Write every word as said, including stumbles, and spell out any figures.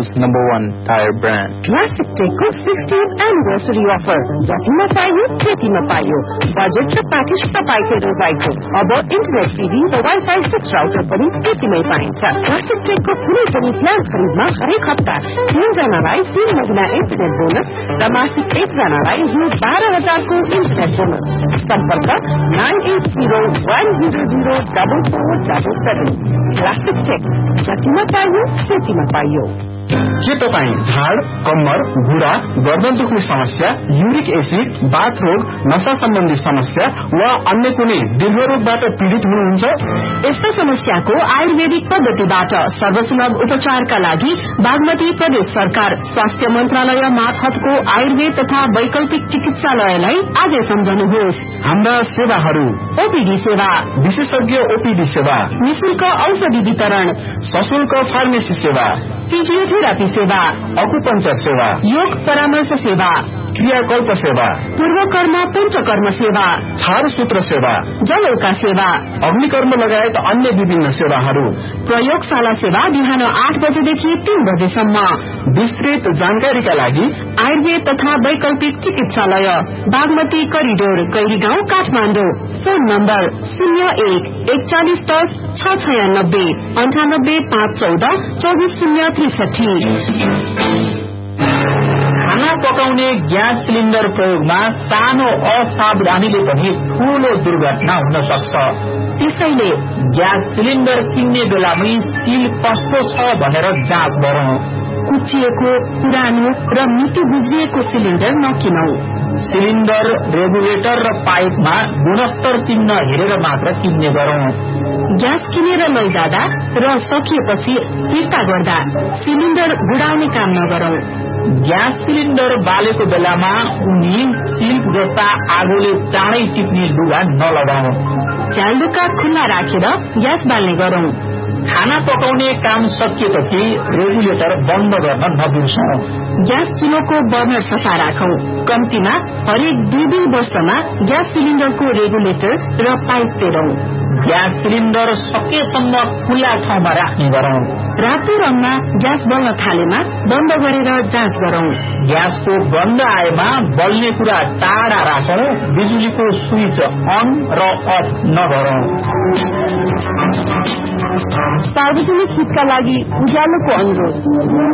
Kathmandu's number one tire brand. Classic Techको sixtieth anniversary offer. जतिमा पाइयो त्यतिमा पाइयो. बजेट र प्याकेज तपाईकै रोजाइको. अब इन्टरनेट टिभी र वाइफाई सिक्स राउटर पनि त्यतिमै पाइन्छ. क्लासिक टेकको कुनै पनि प्लान खरिदमा हरेक हप्ता तीन जनालाई तीन महिना इन्टरनेट बोनस र मासिक एक जनालाई रु बाह्र हजारको इन्टरनेट बोनस. सम्पर्क nine at zero one zero zero double four double seven. Classic take. जतिमा पाइयो त्यतिमा पाइयो. के तपाईँ झाड, कम्मर, घुँडा, गर्दन दुख्ने समस्या, युरिक एसिड, बाथ रोग, नशा सम्बन्धी समस्या वा अन्य कुनै दीर्घ रोगबाट पीड़ित हुनुहुन्छ? यस्ता समस्याको आयुर्वेदिक पद्धतिबाट सर्वसुलभ उपचारका लागि बागमती प्रदेश सरकार स्वास्थ्य मन्त्रालय मार्फतको आयुर्वेद तथा वैकल्पिक चिकित्सालयलाई आजै सम्झनुहोस्. हाम्रा सेवाहरू: ओपीडी सेवा, विशेषज्ञ ओपीडी सेवा, निशुल्क औषधि वितरण, सशुल्क फार्मेसी सेवा, फिजियोथेरापी सेवा, अकुपंचर सेवा, योग परामर्श सेवा, क्रियाकल्प सेवा, पूर्वकर्म पञ्चकर्म सेवा, छारसूत्र सेवा, जलौका सेवा, अग्निकर्म लगायत अन्य विभिन्न सेवाहरू. प्रयोगशाला सेवा बिहान आठ बजेदेखि तीन बजेसम्म. विस्तृत जानकारीका लागि आयुर्वेद तथा वैकल्पिक चिकित्सालय, Bagmati corridor, कैरीगाउँ, Kathmandu. Phone number शून्य एक एकचालिस दस छ छयानब्बे अन्ठानब्बे पाँच चौध चौबिस शून्य त्रिसठी. खाना पकाउने ग्यास सिलिन्डर प्रयोगमा सानो असावधानीले पनि ठूलो दुर्घटना हुन सक्छ. त्यसैले ग्यास सिलिन्डर किन्ने बेलामै सील कस्तो छ भनेर जाँच गरौं. कुचिएको, पुरानो र मिति गुज्रिएको सिलिन्डर नकिनौ. सिलिन्डर, रेगुलेटर र पाइपमा गुणस्तर चिन्ह हेरेर मात्र किन्ने गरौं. ग्यास किनेर लैजाँदा र सकिएपछि फिर्ता गर्दा सिलिन्डर बुढाउने काम नगरौं. ग्यास सिलिन्डर बालेको बेलामा उनी सिल्क जस्ता आगोले चाँडै टिप्ने लुगा नलगाउँ. झ्यालडुका खुल्ला राखेर ग्यास बाल्ने गरौं. खाना पकाउने काम सकिएपछि रेगुलेटर बन्द गर्न नबिर्सौं. ग्यास चुलोको बर्नर सफा राखौं. कम्तीमा हरेक दुई दुई वर्षमा ग्यास सिलिन्डरको रेगुलेटर र पाइप फेरौं. ग्यास सिलिन्डर सकेसम्म खुल्ला ठाउँमा राख्ने गरौं. रातो रङमा ग्यास बल्न थालेमा बन्द गरेर जाँच गरौं. ग्यासको गन्ध आएमा बल्ने कुरा टाढा राखौं. बिजुलीको स्विच अन र अफ नगरौं. सार्वजनिक हितका लागि उज्यालोको अनुरोध.